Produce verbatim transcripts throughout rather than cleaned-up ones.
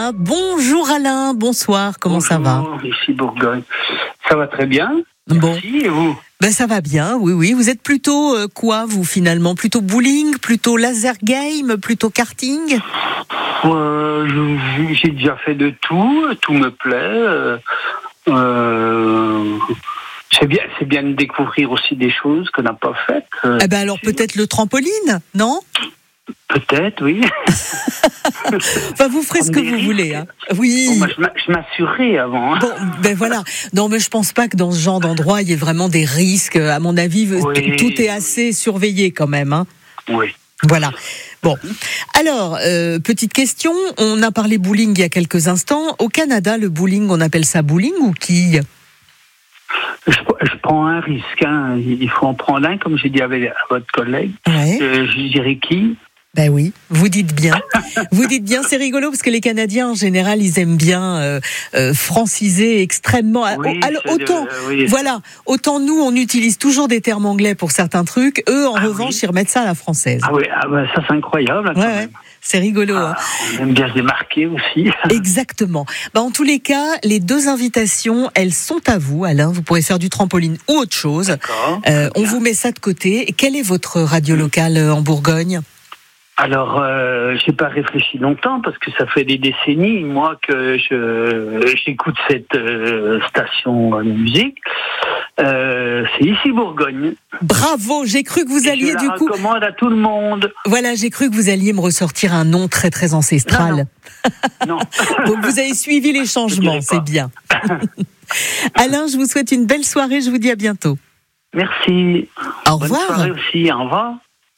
Ah, bonjour Alain, bonsoir, comment Bonjour, ça va? Ici Bourgogne. Ça va très bien. Bon. Merci, et vous? Ben ça va bien, oui, oui. Vous êtes plutôt euh, quoi, vous, finalement? Plutôt bowling, plutôt laser game, plutôt karting? euh, je- J'ai déjà fait de tout, tout me plaît. Euh, euh, c'est bien, c'est bien de découvrir aussi des choses qu'on n'a pas faites. Euh, Eh ben alors peut-être le trampoline, non? Peut-être, oui. Enfin, vous ferez ce que Prendre des vous voulez, hein. Oui. Bon, moi, je m'a- je m'assurais avant. hein. Bon, ben voilà. Non, mais je pense pas que dans ce genre d'endroit, il y ait vraiment des risques. À mon avis, Oui. t- tout est assez surveillé quand même, hein. Oui. Voilà. Bon. Alors, euh, petite question. On a parlé bowling il y a quelques instants. Au Canada, le bowling, on appelle ça bowling ou quille? Je, je prends un risque. Hein. Il faut en prendre un, comme j'ai dit avec à votre collègue. Ouais. Euh, je dirais qui? Ben oui, vous dites bien. Vous dites bien, c'est rigolo parce que les Canadiens en général, ils aiment bien euh, euh, franciser extrêmement. Oui, Alors, c'est de- autant, oui. voilà, autant nous on utilise toujours des termes anglais pour certains trucs. Eux, en Ah revanche, oui. ils remettent ça à la française. Ah oui, ah bah, ça c'est incroyable. hein, quand Ouais, ouais, même. c'est rigolo. hein. Ah, on aime bien se démarquer aussi. Exactement. Ben, en tous les cas, les deux invitations, elles sont à vous, Alain. Vous pourrez faire du trampoline ou autre chose. D'accord. Euh, on Bien. vous met ça de côté. Et quelle est votre radio locale euh, en Bourgogne? Alors, euh, j'ai pas réfléchi longtemps parce que ça fait des décennies, moi, que je j'écoute cette euh, station de musique. Euh, c'est ici Bourgogne. Bravo, j'ai cru que vous Et alliez je du la coup. recommande à tout le monde. Voilà, j'ai cru que vous alliez me ressortir un nom très très ancestral. Non. Donc vous avez suivi les changements, dirai pas. c'est bien. Alain, je vous souhaite une belle soirée, je vous dis à bientôt. Merci. Au Bonne revoir. soirée aussi. Au revoir.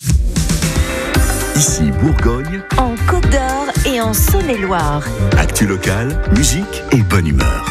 Ici Bourgogne, En Côte d'Or et en Saône-et-Loire. actu locale, musique et bonne humeur.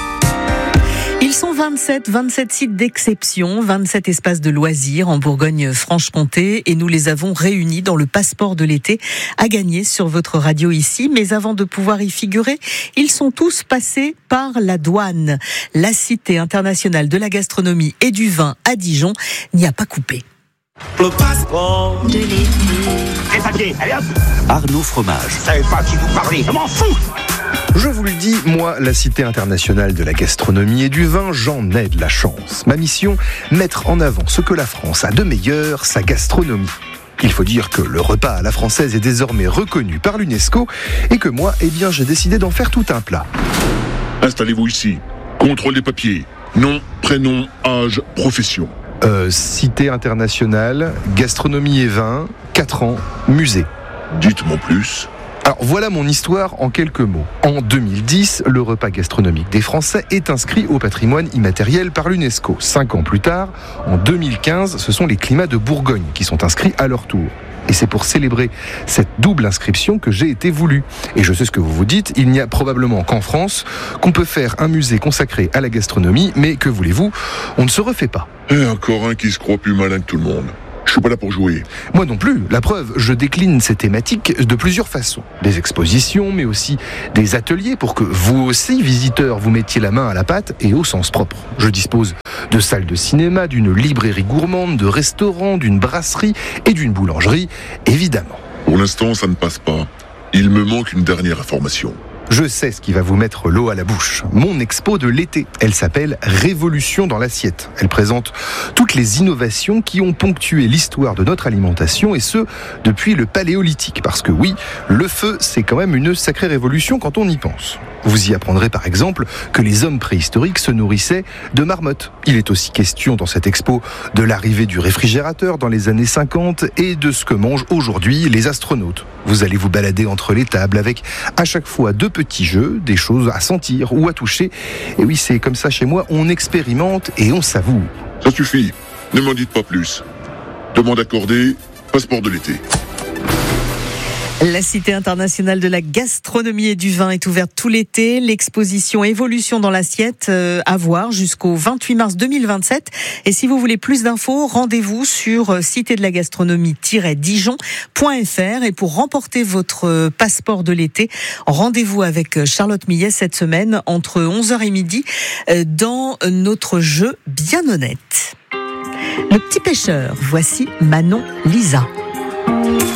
Ils sont vingt-sept, vingt-sept sites d'exception, vingt-sept espaces de loisirs en Bourgogne-Franche-Comté et nous les avons réunis dans le passeport de l'été à gagner sur votre radio ici. Mais avant de pouvoir y figurer, ils sont tous passés par la douane. La Cité internationale de la gastronomie et du vin à Dijon n'y a pas coupé. Le passeport De l'été. Les papiers, allez hop. Arnaud Fromage. Je savais pas à qui vous parlez, je m'en fous. Je vous le dis, moi, la Cité internationale de la gastronomie et du vin, j'en ai de la chance. Ma mission, mettre en avant ce que la France a de meilleur, sa gastronomie. Il faut dire que le repas à la française est désormais reconnu par l'UNESCO et que moi, eh bien, j'ai décidé d'en faire tout un plat. Installez-vous ici. Contrôle des papiers. Nom, prénom, âge, profession. Euh, Cité internationale, gastronomie et vin, quatre ans, musée. Dites-moi plus. Alors voilà mon histoire en quelques mots. En deux mille dix, le repas gastronomique des Français est inscrit au patrimoine immatériel par l'UNESCO. Cinq ans plus tard, en deux mille quinze, ce sont les climats de Bourgogne qui sont inscrits à leur tour. Et c'est pour célébrer cette double inscription que j'ai été voulu. Et je sais ce que vous vous dites, il n'y a probablement qu'en France qu'on peut faire un musée consacré à la gastronomie, mais que voulez-vous, on ne se refait pas. Et encore un qui se croit plus malin que tout le monde. Je suis pas là pour jouer. Moi non plus. La preuve, je décline ces thématiques de plusieurs façons. Des expositions, mais aussi des ateliers pour que vous aussi, visiteurs, vous mettiez la main à la pâte et au sens propre. Je dispose de salles de cinéma, d'une librairie gourmande, de restaurants, d'une brasserie et d'une boulangerie, évidemment. Pour l'instant, ça ne passe pas. Il me manque une dernière information. Je sais ce qui va vous mettre l'eau à la bouche. Mon expo de l'été. Elle s'appelle Révolution dans l'assiette. Elle présente toutes les innovations qui ont ponctué l'histoire de notre alimentation et ce, depuis le paléolithique. Parce que oui, le feu, c'est quand même une sacrée révolution quand on y pense. Vous y apprendrez par exemple que les hommes préhistoriques se nourrissaient de marmottes. Il est aussi question dans cette expo de l'arrivée du réfrigérateur dans les années cinquante et de ce que mangent aujourd'hui les astronautes. Vous allez vous balader entre les tables avec à chaque fois deux petits jeux, des choses à sentir ou à toucher. Et oui, c'est comme ça chez moi, on expérimente et on savoure. Ça suffit. Ne m'en dites pas plus. Demande accordée, passeport de l'été. La Cité internationale de la gastronomie et du vin est ouverte tout l'été. L'exposition Évolution dans l'assiette euh, à voir jusqu'au vingt-huit mars deux mille vingt-sept. Et si vous voulez plus d'infos, rendez-vous sur cité de la gastronomie tiret dijon point f r. Et pour remporter votre passeport de l'été, rendez-vous avec Charlotte Millet cette semaine entre onze heures et midi euh, dans notre jeu Bien honnête. Le petit pêcheur, voici Manon Lisa.